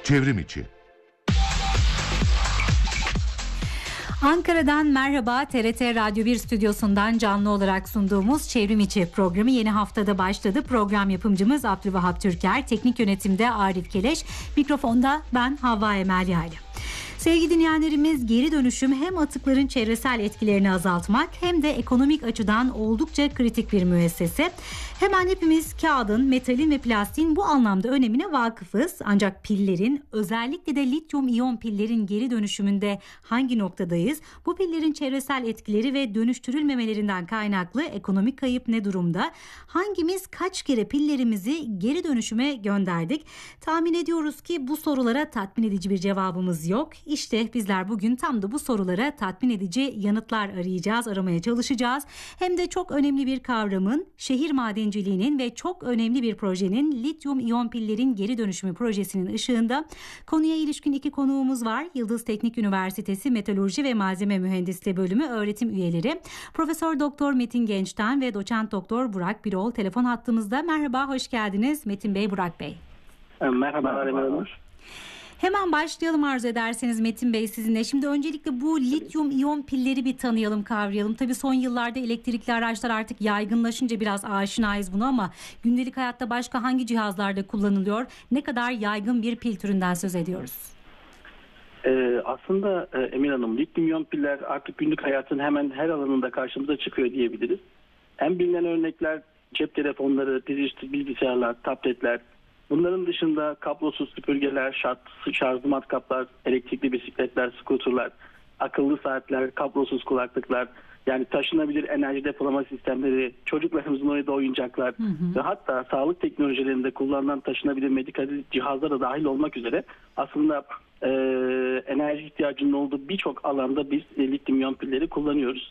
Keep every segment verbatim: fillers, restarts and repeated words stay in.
Çevrim içi. Ankara'dan merhaba. T R T Radyo bir stüdyosundan canlı olarak sunduğumuz Çevrim İçi programı yeni haftada başladı. Program yapımcımız Abdülvahap Türker, teknik yönetimde Arif Keleş, mikrofonda ben Havva Emel Yaylı. Sevgili dinleyenlerimiz, geri dönüşüm hem atıkların çevresel etkilerini azaltmak hem de ekonomik açıdan oldukça kritik bir müessese. Hemen hepimiz kağıdın, metalin ve plastiğin bu anlamda önemine vakıfız. Ancak pillerin, özellikle de lityum iyon pillerin geri dönüşümünde hangi noktadayız? Bu pillerin çevresel etkileri ve dönüştürülmemelerinden kaynaklı ekonomik kayıp ne durumda? Hangimiz kaç kere pillerimizi geri dönüşüme gönderdik? Tahmin ediyoruz ki bu sorulara tatmin edici bir cevabımız yok. İşte bizler bugün tam da bu sorulara tatmin edici yanıtlar arayacağız, aramaya çalışacağız. Hem de çok önemli bir kavramın, şehir madenciliğinin ve çok önemli bir projenin, lityum iyon pillerin geri dönüşümü projesinin ışığında. Konuya ilişkin iki konuğumuz var. Yıldız Teknik Üniversitesi Metalurji ve Malzeme Mühendisliği Bölümü öğretim üyeleri Profesör Doktor Metin Gençten ve Doçent Doktor Burak Birol telefon hattımızda. Merhaba, hoş geldiniz Metin Bey, Burak Bey. Merhaba. Merhaba. Hemen başlayalım arzu ederseniz Metin Bey sizinle. Şimdi öncelikle bu lityum iyon pilleri bir tanıyalım, kavrayalım. Tabii son yıllarda elektrikli araçlar artık yaygınlaşınca biraz aşinayız buna ama gündelik hayatta başka hangi cihazlarda kullanılıyor? Ne kadar yaygın bir pil türünden söz ediyoruz? Ee, aslında e, Emine Hanım, lityum iyon piller artık günlük hayatın hemen her alanında karşımıza çıkıyor diyebiliriz. En bilinen örnekler cep telefonları, dizüstü bilgisayarlar, tabletler. Bunların dışında kablosuz süpürgeler, şart, şarjlı matkaplar, elektrikli bisikletler, skuterlar, akıllı saatler, kablosuz kulaklıklar, yani taşınabilir enerji depolama sistemleri, çocuklarımızın oynadığı oyuncaklar hı hı. ve hatta sağlık teknolojilerinde kullanılan taşınabilir medikal cihazlar da dahil olmak üzere aslında e, enerji ihtiyacının olduğu birçok alanda biz e, lityum iyon pilleri kullanıyoruz.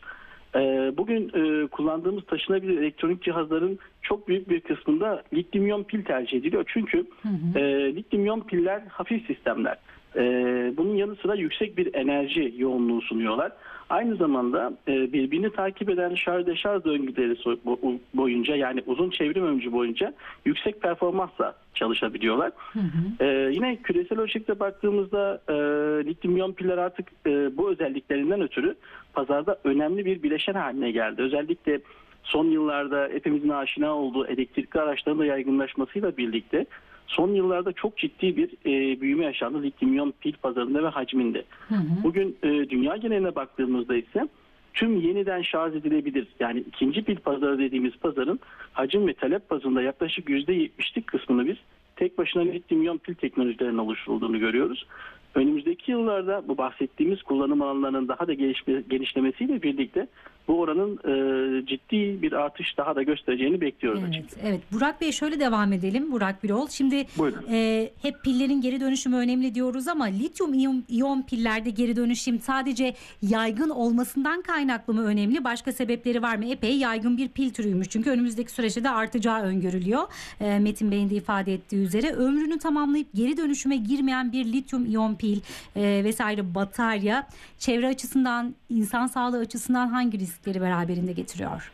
Bugün e, kullandığımız taşınabilir elektronik cihazların çok büyük bir kısmında lityum iyon pil tercih ediliyor. Çünkü hı hı. E, lityum iyon piller hafif sistemler. E, bunun yanı sıra yüksek bir enerji yoğunluğu sunuyorlar. Aynı zamanda e, birbirini takip eden şarj deşarj döngüleri boyunca, yani uzun çevrim ömrü boyunca yüksek performansla çalışabiliyorlar. Hı hı. E, yine küresel ölçekte baktığımızda e, lityum iyon piller artık e, bu özelliklerinden ötürü pazarda önemli bir bileşen haline geldi. Özellikle son yıllarda hepimizin aşina olduğu elektrikli araçların da yaygınlaşmasıyla birlikte son yıllarda çok ciddi bir e, büyüme yaşandı lityum iyon pil pazarında ve hacminde. Hı hı. Bugün e, dünya geneline baktığımızda ise tüm yeniden şarj edilebilir, yani ikinci pil pazarı dediğimiz pazarın hacim ve talep bazında yaklaşık yüzde yetmişlik kısmını biz tek başına lityum iyon pil teknolojilerinin oluşturulduğunu görüyoruz. Önümüzdeki yıllarda bu bahsettiğimiz kullanım alanlarının daha da gelişme, genişlemesiyle birlikte bu oranın e, ciddi bir artış daha da göstereceğini bekliyoruz. Evet, evet. Burak Bey, şöyle devam edelim. Burak Birol. Şimdi e, hep pillerin geri dönüşümü önemli diyoruz ama lityum iyon, iyon pillerde geri dönüşüm sadece yaygın olmasından kaynaklı mı önemli? Başka sebepleri var mı? Epey yaygın bir pil türüymüş. Çünkü önümüzdeki süreçte de artacağı öngörülüyor. E, Metin Bey'in de ifade ettiği üzere ömrünü tamamlayıp geri dönüşüme girmeyen bir lityum iyon pil e, vesaire batarya çevre açısından, insan sağlığı açısından hangi riskleri beraberinde getiriyor?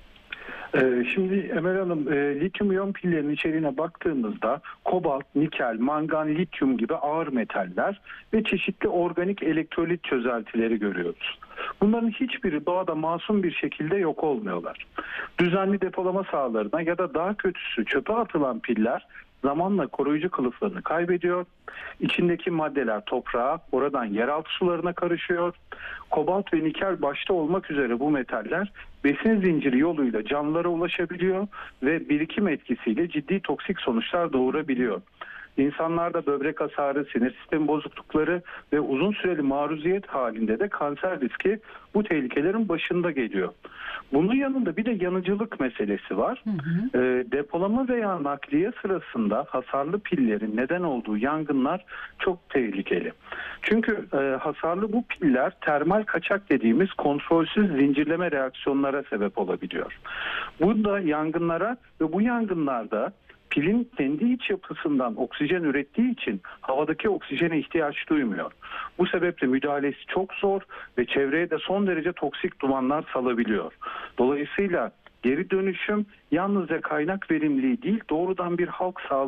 Ee, şimdi Emel Hanım, e, lityum iyon pillerin içeriğine baktığımızda kobalt, nikel, mangan, lityum gibi ağır metaller ve çeşitli organik elektrolit çözeltileri görüyoruz. Bunların hiçbiri doğada masum bir şekilde yok olmuyorlar. Düzenli depolama sahalarına ya da daha kötüsü çöpe atılan piller zamanla koruyucu kılıflarını kaybediyor. İçindeki maddeler toprağa, oradan yeraltı sularına karışıyor. Kobalt ve nikel başta olmak üzere bu metaller besin zinciri yoluyla canlılara ulaşabiliyor ve birikim etkisiyle ciddi toksik sonuçlar doğurabiliyor. İnsanlarda böbrek hasarı, sinir sistemi bozuklukları ve uzun süreli maruziyet halinde de kanser riski bu tehlikelerin başında geliyor. Bunun yanında bir de yanıcılık meselesi var. Hı hı. E, depolama veya nakliye sırasında hasarlı pillerin neden olduğu yangınlar çok tehlikeli. Çünkü e, hasarlı bu piller termal kaçak dediğimiz kontrolsüz zincirleme reaksiyonlara sebep olabiliyor. Bu da yangınlara ve bu yangınlarda pilin kendi iç yapısından oksijen ürettiği için havadaki oksijene ihtiyaç duymuyor. Bu sebeple müdahalesi çok zor ve çevreye de son derece toksik dumanlar salabiliyor. Dolayısıyla geri dönüşüm yalnızca kaynak verimliliği değil, doğrudan bir halk sağlığı